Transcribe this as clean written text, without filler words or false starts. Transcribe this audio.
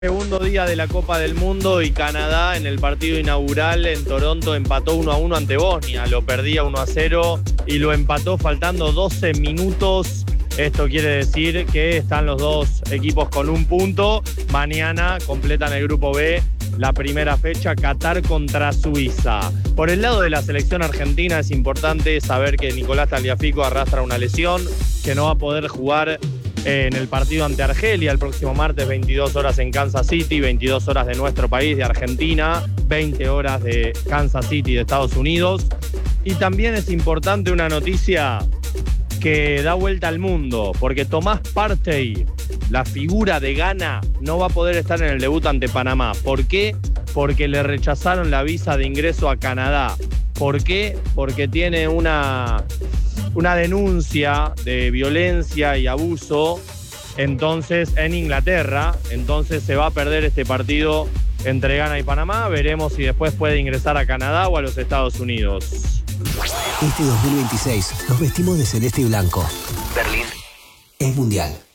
Segundo día de la Copa del Mundo y Canadá en el partido inaugural en Toronto empató 1-1 ante Bosnia. Lo perdía 1-0 y lo empató faltando 12 minutos. Esto quiere decir que están los dos equipos con un punto. Mañana completan el grupo B la primera fecha, Qatar contra Suiza. Por el lado de la selección argentina es importante saber que Nicolás Tagliafico arrastra una lesión, que no va a poder jugar en el partido ante Argelia el próximo martes, 22 horas en Kansas City, 22 horas de nuestro país, de Argentina, 20 horas de Kansas City, de Estados Unidos. Y también es importante una noticia que da vuelta al mundo, porque Tomás Partey, la figura de Ghana, no va a poder estar en el debut ante Panamá. ¿Por qué? Porque le rechazaron la visa de ingreso a Canadá. ¿Por qué? Porque tiene una denuncia de violencia y abuso entonces en Inglaterra. Entonces se va a perder este partido entre Ghana y Panamá. Veremos si después puede ingresar a Canadá o a los Estados Unidos. Este 2026 nos vestimos de celeste y blanco. Berlín es mundial.